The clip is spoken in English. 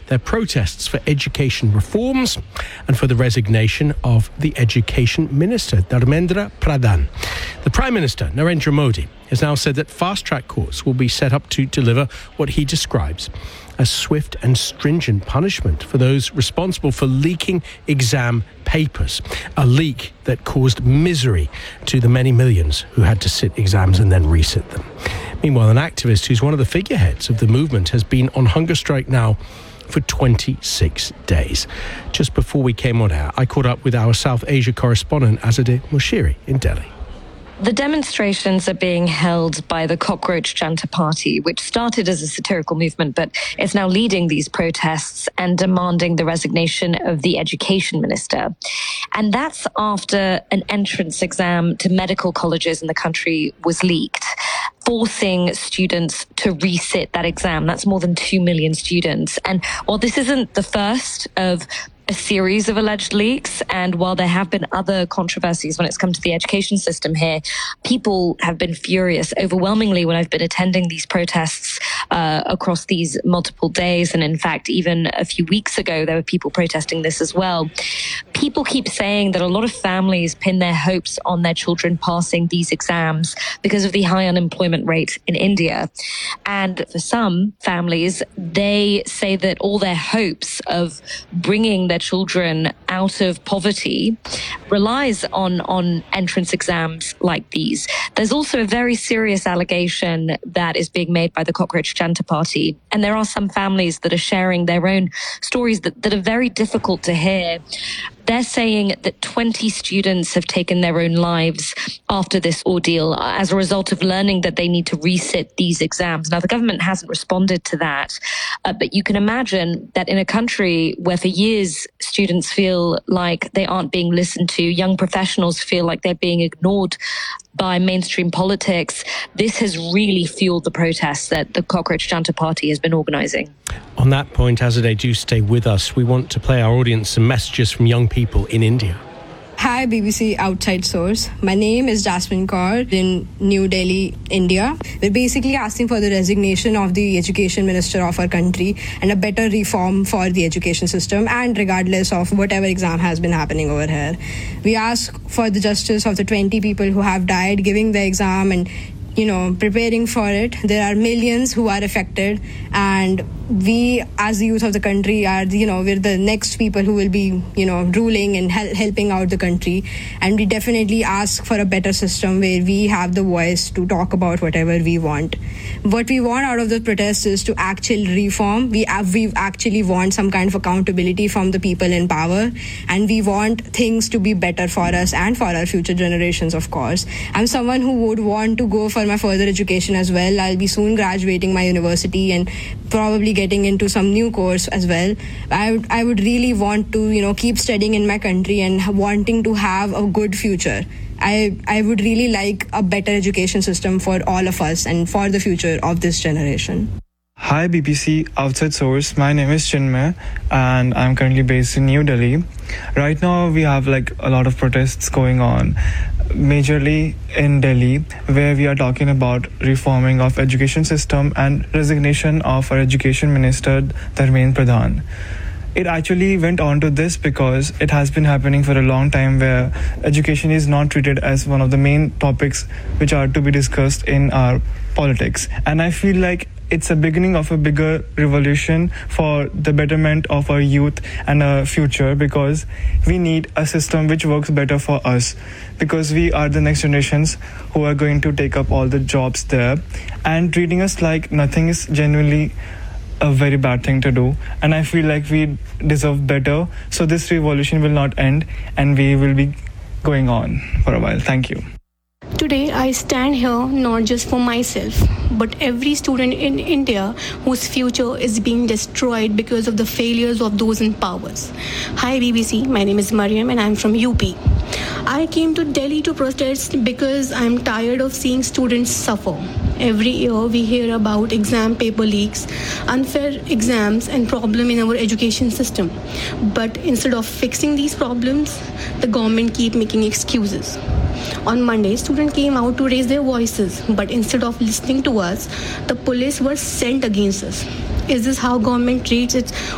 their protests for education reforms and for the resignation of the Education Minister, Dharmendra Pradhan. The Prime Minister, Narendra Modi, has now said that fast-track courts will be set up to deliver what he describes as swift and stringent punishment for those responsible for leaking exam papers, a leak that caused misery to the many millions who had to sit exams and then resit them. Meanwhile, an activist who's one of the figureheads of the movement has been on hunger strike now for 26 days. Just before we came on air, I caught up with our South Asia correspondent Azadeh Moshiri in Delhi. The demonstrations are being held by the Cockroach Janta Party, which started as a satirical movement, but is now leading these protests and demanding the resignation of the education minister. And that's after an entrance exam to medical colleges in the country was leaked, forcing students to resit that exam. That's more than 2 million students. And while this isn't the first of a series of alleged leaks, and while there have been other controversies when it's come to the education system here, people have been furious overwhelmingly when I've been attending these protests across these multiple days. And in fact, even a few weeks ago, there were people protesting this as well. People keep saying that a lot of families pin their hopes on their children passing these exams because of the high unemployment rate in India. And for some families, they say that all their hopes of bringing their children out of poverty relies on entrance exams like these. There's also a very serious allegation that is being made by the Cockroach Janta Party, and there are some families that are sharing their own stories that are very difficult to hear. They're saying that 20 students have taken their own lives after this ordeal as a result of learning that they need to resit these exams. Now, the government hasn't responded to that, but you can imagine that in a country where for years students feel like they aren't being listened to, young professionals feel like they're being ignored by mainstream politics, this has really fueled the protests that the Cockroach Janta Party has been organising. On that point, Azadeh, do stay with us. We want to play our audience some messages from young people in India. Hi, BBC Outside Source. My name is Jasmine Kaur in New Delhi, India. We're basically asking for the resignation of the education minister of our country and a better reform for the education system, and regardless of whatever exam has been happening over here. We ask for the justice of the 20 people who have died giving the exam and preparing for it. There are millions who are affected, and we as the youth of the country are, we're the next people who will be, ruling and helping out the country. And we definitely ask for a better system where we have the voice to talk about whatever we want. What we want out of the protest is to actual reform. We actually want some kind of accountability from the people in power, and we want things to be better for us and for our future generations, of course. I'm someone who would want to go for my further education as well. I'll be soon graduating my university and probably getting into some new course as well. I would really want to, keep studying in my country and wanting to have a good future. I would really like a better education system for all of us and for the future of this generation. Hi BBC Outside Source, my name is Chinmay and I'm currently based in New Delhi. Right now we have a lot of protests going on, majorly in Delhi, where we are talking about reforming of education system and resignation of our education minister Dharmendra Pradhan. It actually went on to this because it has been happening for a long time where education is not treated as one of the main topics which are to be discussed in our politics. And I feel like it's a beginning of a bigger revolution for the betterment of our youth and our future, because we need a system which works better for us, because we are the next generations who are going to take up all the jobs there, and treating us like nothing is genuinely a very bad thing to do. And I feel like we deserve better, so this revolution will not end and we will be going on for a while. Thank you. Today, I stand here not just for myself, but every student in India whose future is being destroyed because of the failures of those in power. Hi BBC, my name is Mariam and I'm from UP. I came to Delhi to protest because I'm tired of seeing students suffer. Every year we hear about exam paper leaks, unfair exams and problem in our education system. But instead of fixing these problems, the government keep making excuses. On Monday, students came out to raise their voices, but instead of listening to us, the police were sent against us. Is this how government treats its